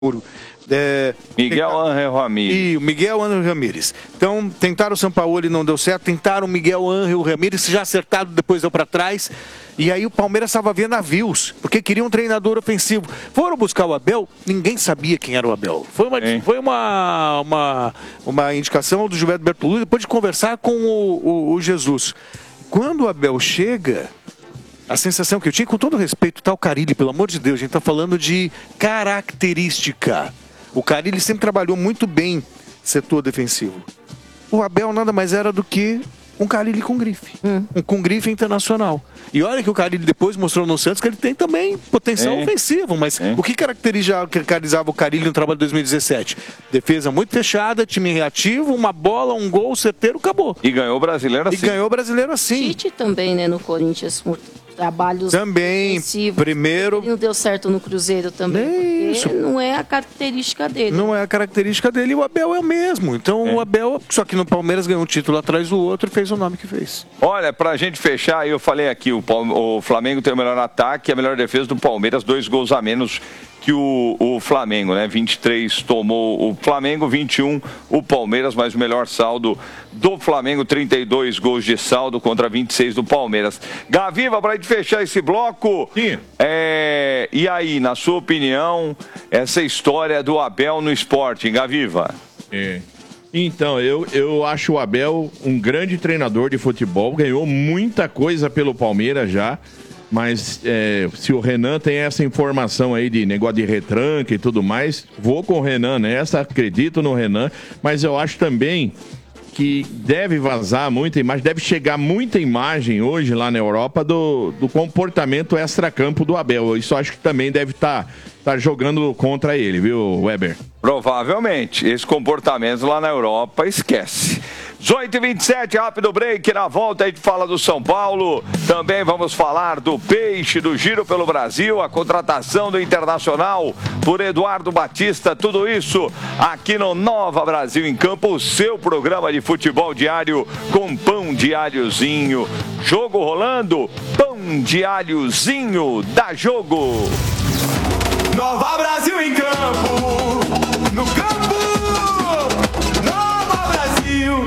Miguel Ángel Ramírez. E o Miguel Ángel Ramírez. Então, tentaram o Sampaoli e não deu certo. Tentaram o Miguel Ángel Ramírez, já acertado, depois deu para trás. E aí o Palmeiras estava vendo navios, porque queria um treinador ofensivo. Foram buscar o Abel, ninguém sabia quem era o Abel. Foi uma indicação do Gilberto Bertolucci, depois de conversar com o Jesus. Quando o Abel chega... A sensação que eu tinha, com todo respeito, tá o Carille, pelo amor de Deus, a gente tá falando de característica. O Carille sempre trabalhou muito bem setor defensivo. O Abel nada mais era do que um Carille com grife. Com grife internacional. E olha que o Carille depois mostrou no Santos que ele tem também potencial ofensivo. Mas o que caracterizava o Carille no trabalho de 2017? Defesa muito fechada, time reativo, uma bola, um gol certeiro, acabou. E ganhou o brasileiro assim. Tite também, né, no Corinthians, trabalhos também ofensivos. Primeiro ele não deu certo no Cruzeiro também, porque não é a característica dele. Não é a característica dele, e o Abel é o mesmo. Então o Abel, só que no Palmeiras ganhou um título atrás do outro e fez o nome que fez. Olha, pra gente fechar, eu falei aqui, o Flamengo tem o melhor ataque e a melhor defesa do Palmeiras, 2 gols a menos que o Flamengo, né? 23 tomou o Flamengo, 21 o Palmeiras, mas o melhor saldo do Flamengo, 32 gols de saldo contra 26 do Palmeiras. Gaviva, pra gente fechar esse bloco, e aí, na sua opinião, essa história do Abel no Sporting, Gaviva? Então, eu acho o Abel um grande treinador de futebol, ganhou muita coisa pelo Palmeiras já. Mas se o Renan tem essa informação aí de negócio de retranca e tudo mais, vou com o Renan nessa, acredito no Renan, mas eu acho também que deve vazar muita imagem, deve chegar muita imagem hoje lá na Europa do comportamento extracampo do Abel. Isso acho que também deve estar jogando contra ele, viu, Weber? Provavelmente. Esse comportamento lá na Europa, esquece. 18h27, rápido break. Na volta a gente fala do São Paulo. Também vamos falar do Peixe, do Giro pelo Brasil, a contratação do Internacional por Eduardo Batista. Tudo isso aqui no Nova Brasil em Campo, o seu programa de futebol diário com pão de alhozinho. Jogo rolando, pão de alhozinho da Jogo. Nova Brasil em campo, no campo, Nova Brasil.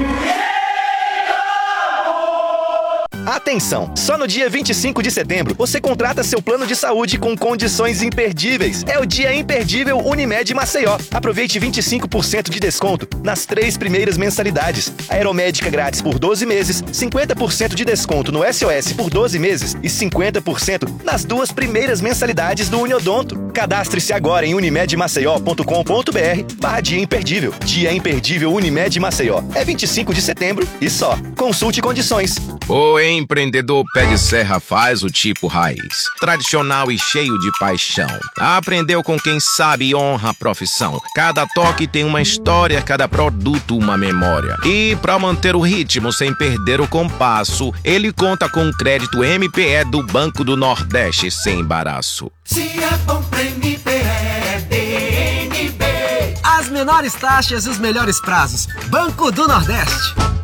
Atenção! Só no dia 25 de setembro você contrata seu plano de saúde com condições imperdíveis. É o dia imperdível Unimed Maceió. Aproveite 25% de desconto nas 3 primeiras mensalidades. Aeromédica grátis por 12 meses, 50% de desconto no SOS por 12 meses e 50% nas 2 primeiras mensalidades do Uniodonto. Cadastre-se agora em unimedmaceió.com.br/dia imperdível. Dia imperdível Unimed Maceió. É 25 de setembro e só. Consulte condições. O empreendedor pé de serra faz o tipo raiz, tradicional e cheio de paixão. Aprendeu com quem sabe e honra a profissão. Cada toque tem uma história, cada produto uma memória. E para manter o ritmo sem perder o compasso, ele conta com o crédito MPE do Banco do Nordeste sem embaraço. Se é bom pra MPE, DNB. As menores taxas e os melhores prazos. Banco do Nordeste.